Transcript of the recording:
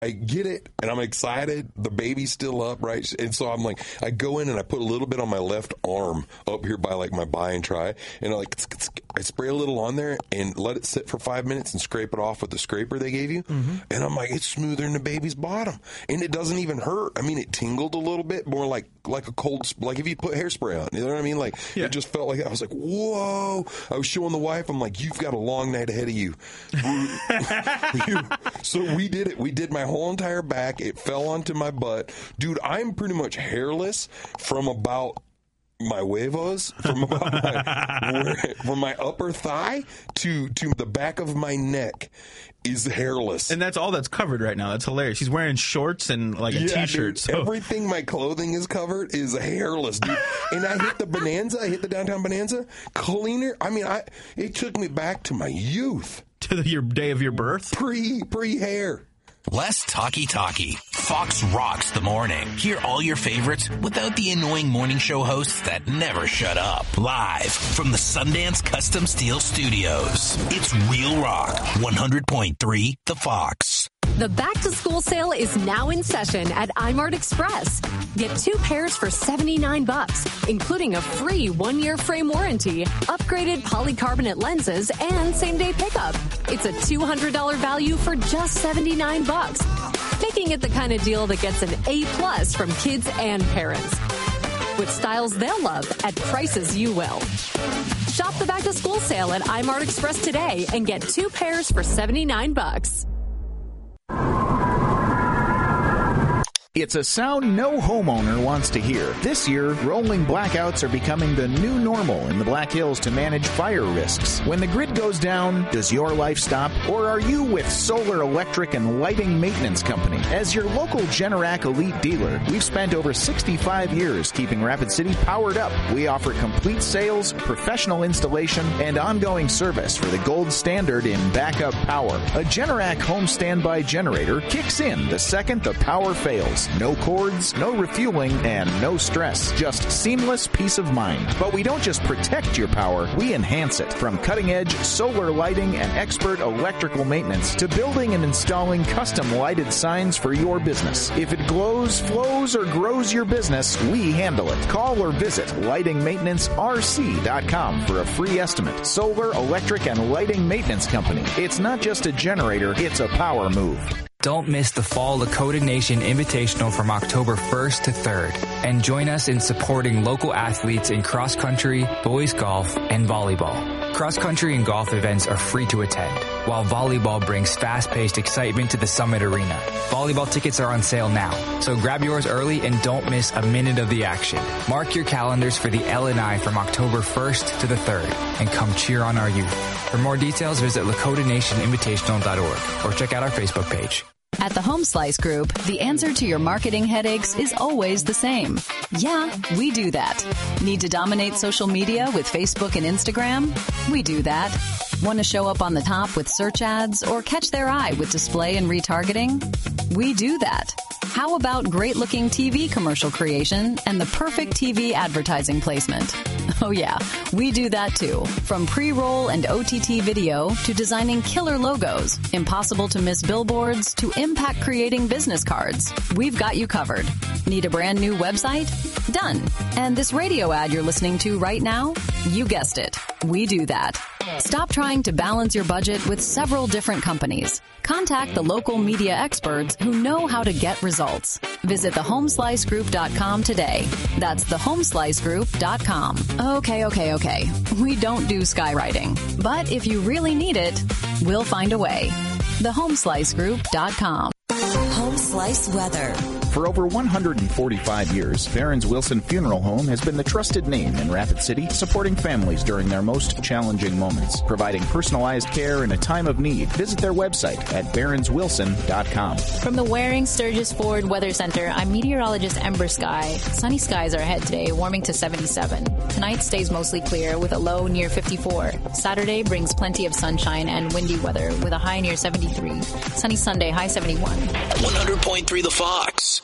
I get it, and I'm excited. The baby's still up, right? And so I'm like, I go in and I put a little bit on my left arm up here by like my buy and try, and I spray a little on there and let it sit for 5 minutes and scrape it off with the scraper they gave you. Mm-hmm. And I'm like, it's smoother than the baby's bottom, and it doesn't even hurt. I mean, it tingled a little bit more like a cold, like if you put hairspray on. You know what I mean? Like It just felt like I was like, whoa. I was showing the wife, I'm like, you've got a long night ahead of you. So we did it. We did my whole entire back. It fell onto my butt. Dude, I'm pretty much hairless from about my huevos, from my upper thigh to the back of my neck is hairless. And that's all that's covered right now. That's hilarious. He's wearing shorts and like a t-shirt. Dude, so. Everything my clothing is covered is hairless, dude. And I hit the downtown Bonanza cleaner. I mean, it took me back to my youth. To your day of your birth? Pre-hair. Less talky. Fox rocks the morning. Hear all your favorites without the annoying morning show hosts that never shut up. Live from the Sundance Custom Steel Studios. It's Real Rock 100.3 The Fox. The back-to-school sale is now in session at iMart Express. Get 2 pairs for $79, including a free 1-year frame warranty, upgraded polycarbonate lenses, and same-day pickup. It's a $200 value for just $79, making it the kind of deal that gets an A+ from kids and parents. With styles they'll love at prices you will. Shop the back-to-school sale at iMart Express today and get 2 pairs for $79. It's a sound no homeowner wants to hear. This year, rolling blackouts are becoming the new normal in the Black Hills to manage fire risks. When the grid goes down, does your life stop? Or are you with Solar Electric and Lighting Maintenance Company? As your local Generac Elite dealer, we've spent over 65 years keeping Rapid City powered up. We offer complete sales, professional installation, and ongoing service for the gold standard in backup power. A Generac home standby generator kicks in the second the power fails. No cords, no refueling, and no stress. Just seamless peace of mind. But we don't just protect your power, we enhance it. From cutting-edge solar lighting and expert electrical maintenance to building and installing custom lighted signs for your business. If it glows, flows, or grows your business, we handle it. Call or visit lightingmaintenancerc.com for a free estimate. Solar, Electric, and Lighting Maintenance Company. It's not just a generator, it's a power move. Don't miss the Fall Lakota Nation Invitational from October 1st to 3rd. And join us in supporting local athletes in cross country, boys golf, and volleyball. Cross country and golf events are free to attend, while volleyball brings fast-paced excitement to the Summit Arena. Volleyball tickets are on sale now, so grab yours early and don't miss a minute of the action. Mark your calendars for the LNI from October 1st to the 3rd and come cheer on our youth. For more details, visit LakotaNationInvitational.org or check out our Facebook page. At the Home Slice Group, the answer to your marketing headaches is always the same. Yeah, we do that. Need to dominate social media with Facebook and Instagram? We do that. Want to show up on the top with search ads or catch their eye with display and retargeting? We do that. How about great-looking TV commercial creation and the perfect TV advertising placement? Oh yeah, we do that too. From pre-roll and OTT video to designing killer logos, impossible to miss billboards to impact creating business cards, we've got you covered. Need a brand new website? Done. And this radio ad you're listening to right now? You guessed it. We do that. Stop trying to balance your budget with several different companies. Contact the local media experts who know how to get results. Visit thehomeslicegroup.com today. That's thehomeslicegroup.com. Okay. We don't do skywriting. But if you really need it, we'll find a way. Thehomeslicegroup.com. Home Slice weather. For over 145 years, Barron's Wilson Funeral Home has been the trusted name in Rapid City, supporting families during their most challenging moments, providing personalized care in a time of need. Visit their website at barronswilson.com. From the Waring Sturgis Ford Weather Center, I'm meteorologist Ember Sky. Sunny skies are ahead today, warming to 77. Tonight stays mostly clear with a low near 54. Saturday brings plenty of sunshine and windy weather with a high near 73. Sunny Sunday, high 71. 100.3 The Fox.